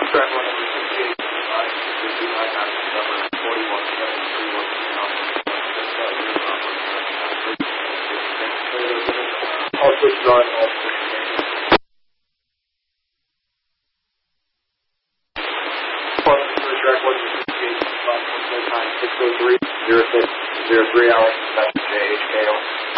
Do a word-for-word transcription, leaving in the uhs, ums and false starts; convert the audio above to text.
Track one number sixty-eight, five, fifty-nine, number forty-one, seven, three, one, all switches on, all switches track one sixty-eight, five, one, nine, six oh three, zero six, zero three, Alex, that's J H K O.